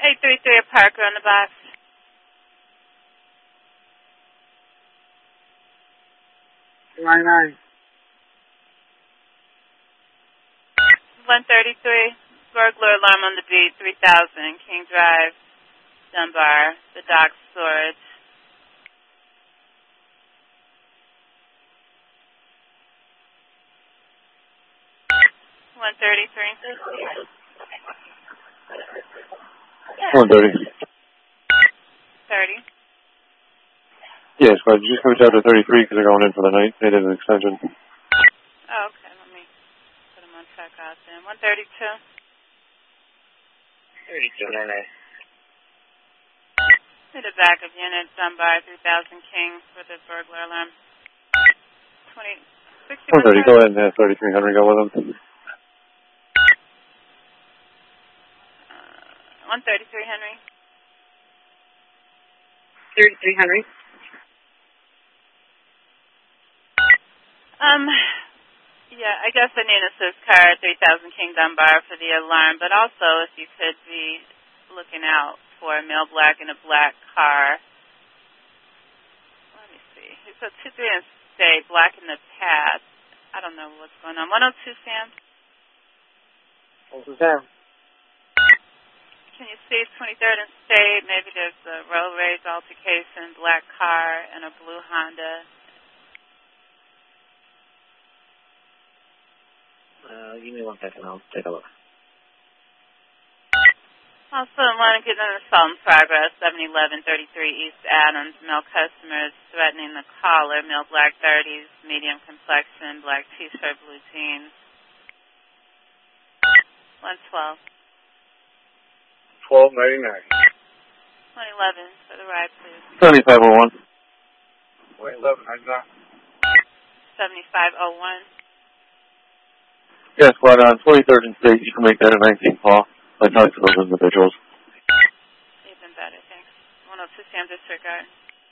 833 Parker on the box. Nine. 133, burglar alarm on the beat, 3000, King Drive, Dunbar, the dock storage. One 130. 30. Yes, but just come out to 33 because they're going in for the night. They did an extension. Oh, okay. Let me put them on check out then. 132. 32, 9. To the back of unit, Dunbar, 3000, King for the burglar alarm. 130, go ahead and have 33 Henry go with them. 133 Henry. 33 Henry. Yeah, I guess I need a Swiss car, 3000 King Dunbar for the alarm, but also if you could be looking out for a male black in a black car. Let me see. He said 23 and State, black in the past. I don't know what's going on. 102 Sam. Also Sam. Can you see 23rd and State? Maybe there's a road rage altercation, black car, and a blue Honda. Give me 1 second. I'll take a look. Also, I want to get an assault in progress, 71133 East Adams. Male customers threatening the caller. Male black 30s, medium complexion, black t-shirt, blue jeans. 112. 1299. 111 for the ride, please. 7501. 111, I got. 7501. Yes, but on 23rd and State, you can make that a 19 call. I talked to those individuals. Even better, thanks. 102 Sam Disregard.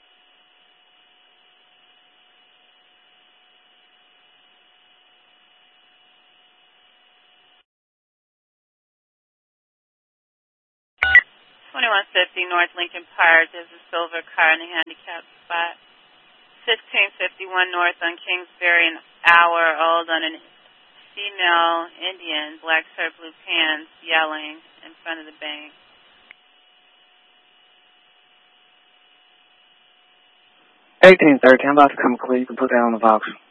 North Lincoln Park. There's a silver car in the handicap spot. 1551 North on Kingsbury, an hour old on an female Indian, black shirt, blue pants, yelling in front of the bank. 1830, I'm about to come clear. You can put that on the box.